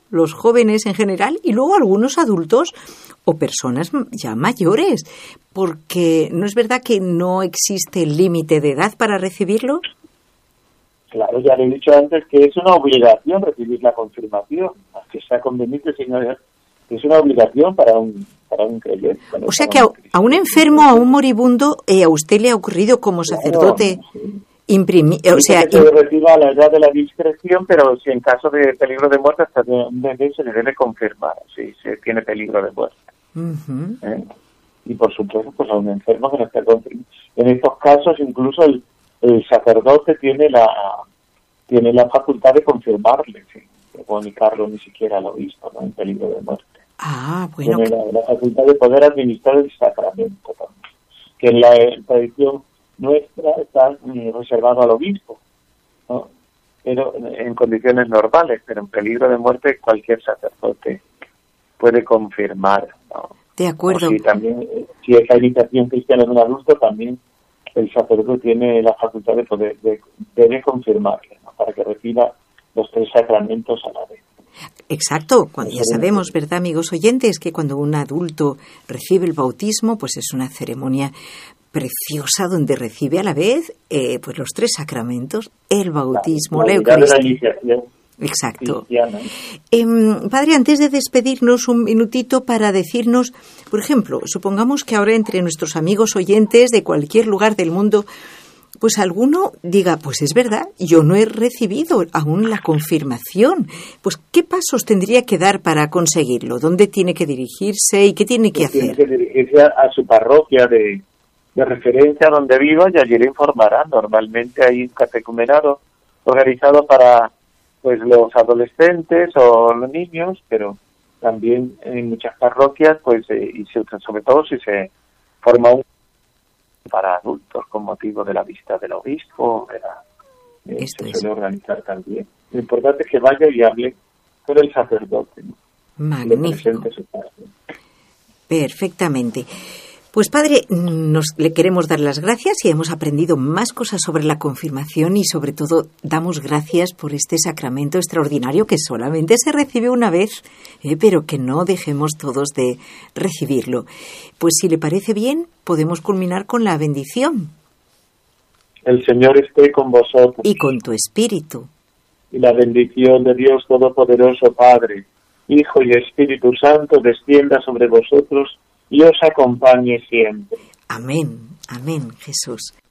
los jóvenes en general y luego algunos adultos o personas ya mayores, porque ¿no es verdad que no existe límite de edad para recibirlo? Claro, ya le he dicho antes que es una obligación recibir la confirmación, aunque sea conveniente, señora, es una obligación para un creyente. O sea que a un enfermo, a un moribundo, a usted le ha ocurrido como sacerdote imprimir, o sea, que se reciba a la edad de la discreción, pero si en caso de peligro de muerte hasta un bebé se le debe confirmar si se tiene peligro de muerte. Y por supuesto, pues a un enfermo que no está confirmado. En estos casos incluso el sacerdote tiene la facultad de confirmarle, sin comunicarlo ni siquiera al obispo, ¿no? En peligro de muerte. Bueno. Tiene la facultad de poder administrar el sacramento también, que en la tradición nuestra está reservado al obispo, ¿no? Pero en condiciones normales, pero en peligro de muerte cualquier sacerdote puede confirmar, ¿no? De acuerdo. Si es la iniciación cristiana de un adulto, también el sacerdote tiene la facultad de poder debe confirmarle, ¿no? Para que reciba los 3 sacramentos a la vez. Exacto, cuando ya sabemos, ¿verdad, amigos oyentes? Que cuando un adulto recibe el bautismo, pues es una ceremonia preciosa donde recibe a la vez pues los 3 sacramentos, el bautismo, la Eucaristía. La iniciación. Exacto. Padre, antes de despedirnos, un minutito para decirnos, por ejemplo, supongamos que ahora entre nuestros amigos oyentes de cualquier lugar del mundo, pues alguno diga, pues es verdad, yo no he recibido aún la confirmación. Pues, ¿qué pasos tendría que dar para conseguirlo? ¿Dónde tiene que dirigirse y qué tiene que hacer? Tiene que dirigirse a su parroquia de referencia donde viva y allí le informarán. Normalmente hay un catecumenado organizado para pues los adolescentes o los niños, pero también en muchas parroquias, pues sobre todo si se forma un para adultos con motivo de la visita del obispo, se suele organizar también. Lo importante es que vaya y hable con el sacerdote, ¿no? Magnífico. Perfectamente. Pues padre, le queremos dar las gracias y hemos aprendido más cosas sobre la confirmación y sobre todo damos gracias por este sacramento extraordinario que solamente se recibe una vez, pero que no dejemos todos de recibirlo. Pues si le parece bien, podemos culminar con la bendición. El Señor esté con vosotros. Y con tu espíritu. Y la bendición de Dios Todopoderoso, Padre, Hijo y Espíritu Santo, descienda sobre vosotros y os acompañe siempre. Amén, amén, Jesús.